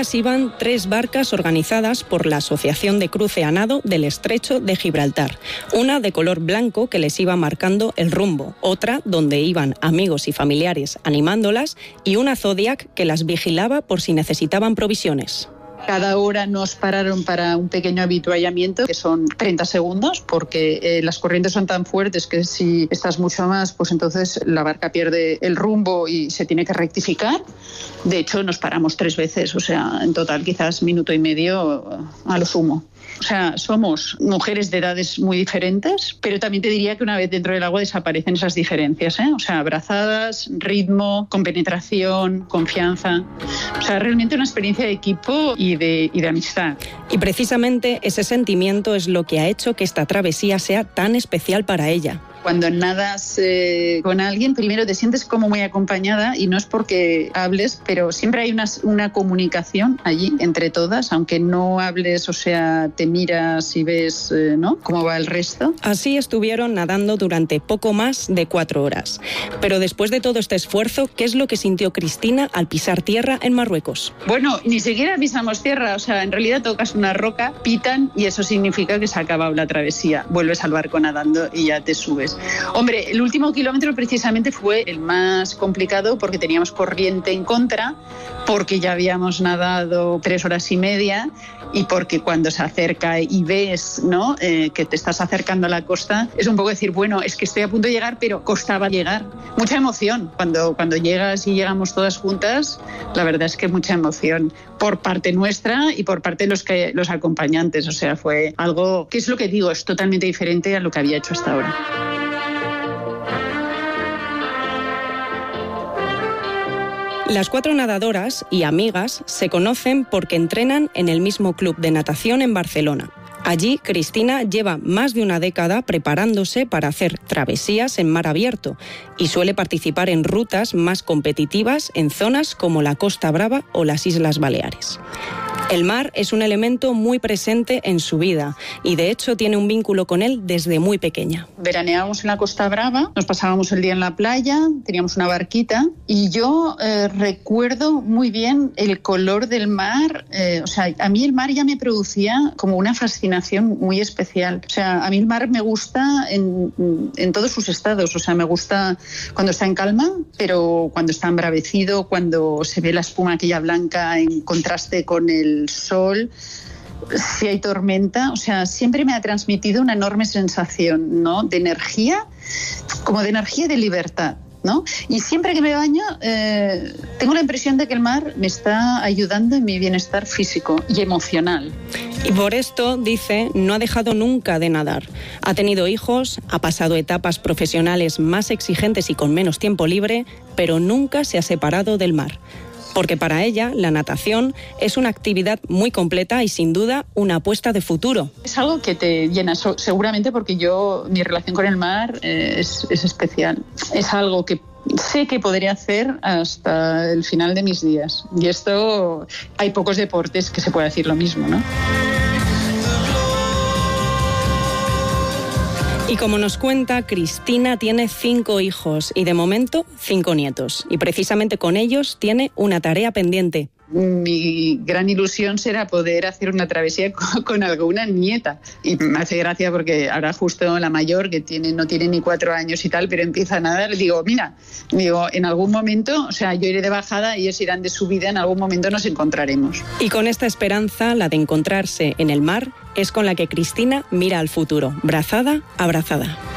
ellas iban 3 barcas organizadas por la Asociación de Cruce a Nado del Estrecho de Gibraltar. Una de color blanco que les iba marcando el rumbo, otra donde iban amigos y familiares animándolas y una Zodiac que las vigilaba por si necesitaban provisiones. Cada hora nos pararon para un pequeño avituallamiento, que son 30 segundos, porque las corrientes son tan fuertes que si estás mucho más, pues entonces la barca pierde el rumbo y se tiene que rectificar. De hecho, nos paramos 3 veces, o sea, en total quizás minuto y medio a lo sumo. O sea, somos mujeres de edades muy diferentes, pero también te diría que una vez dentro del agua desaparecen esas diferencias, ¿eh? O sea, abrazadas, ritmo, compenetración, confianza. O sea, realmente una experiencia de equipo y de amistad. Y precisamente ese sentimiento es lo que ha hecho que esta travesía sea tan especial para ella. Cuando nadas con alguien, primero te sientes como muy acompañada y no es porque hables, pero siempre hay una comunicación allí entre todas, aunque no hables, o sea, te miras y ves, ¿no?, cómo va el resto. Así estuvieron nadando durante poco más de 4 horas. Pero después de todo este esfuerzo, ¿qué es lo que sintió Cristina al pisar tierra en Marruecos? Bueno, ni siquiera pisamos tierra, o sea, en realidad tocas una roca, pitan y eso significa que se ha acabado la travesía. Vuelves al barco nadando y ya te subes. Hombre, el último kilómetro precisamente fue el más complicado porque teníamos corriente en contra, porque ya habíamos nadado 3 horas y media y porque cuando se acerca y ves, ¿no?, que te estás acercando a la costa, es un poco decir, bueno, es que estoy a punto de llegar, pero costaba llegar. Mucha emoción. Cuando llegas y llegamos todas juntas, la verdad es que mucha emoción por parte nuestra y por parte de los acompañantes. O sea, fue algo que es lo que digo, es totalmente diferente a lo que había hecho hasta ahora. Las 4 nadadoras y amigas se conocen porque entrenan en el mismo club de natación en Barcelona. Allí, Cristina lleva más de una década preparándose para hacer travesías en mar abierto y suele participar en rutas más competitivas en zonas como la Costa Brava o las Islas Baleares. El mar es un elemento muy presente en su vida y de hecho tiene un vínculo con él desde muy pequeña. Veraneábamos en la Costa Brava, nos pasábamos el día en la playa, teníamos una barquita y yo recuerdo muy bien el color del mar. O sea, a mí el mar ya me producía como una fascinación muy especial. O sea, a mí el mar me gusta en todos sus estados. O sea, me gusta cuando está en calma, pero cuando está embravecido, cuando se ve la espuma aquella blanca en contraste con el sol, si hay tormenta. O sea, siempre me ha transmitido una enorme sensación, ¿no?, de energía, como de energía y de libertad, ¿no? Y siempre que me baño tengo la impresión de que el mar me está ayudando en mi bienestar físico y emocional. Y por esto, dice, no ha dejado nunca de nadar. Ha tenido hijos, ha pasado etapas profesionales más exigentes y con menos tiempo libre, pero nunca se ha separado del mar. Porque para ella la natación es una actividad muy completa y sin duda una apuesta de futuro. Es algo que te llena, seguramente, porque mi relación con el mar es especial. Es algo que sé que podría hacer hasta el final de mis días. Y esto, hay pocos deportes que se pueda decir lo mismo, ¿no? Y como nos cuenta, Cristina tiene 5 hijos y de momento 5 nietos. Y precisamente con ellos tiene una tarea pendiente. Mi gran ilusión será poder hacer una travesía con alguna nieta. Y me hace gracia porque ahora justo la mayor, que no tiene ni 4 años y tal, pero empieza a nadar, digo, en algún momento, o sea, yo iré de bajada, ellos irán de subida, en algún momento nos encontraremos. Y con esta esperanza, la de encontrarse en el mar, es con la que Cristina mira al futuro, brazada, abrazada.